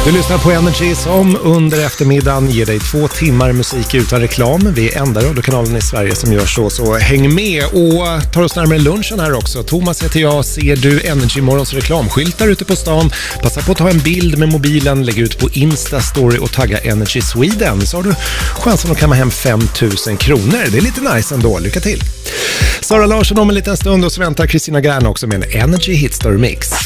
Du lyssnar på Energy som under eftermiddagen ger dig 2 timmar musik utan reklam. Vi är enda radiokanalen i Sverige som gör så häng med och tar oss närmare lunchen här också. Thomas heter jag. Ser du Energy Morgons reklamskyltar ute på stan? Passa på att ta en bild med mobilen, lägg ut på Insta-story och tagga Energy Sweden, så har du chansen att kamma hem 5 000 kronor. Det är lite nice ändå. Lycka till! Sara Larsson om en liten stund och så väntar Christina Gärn också med en Energy Hitstory Mix.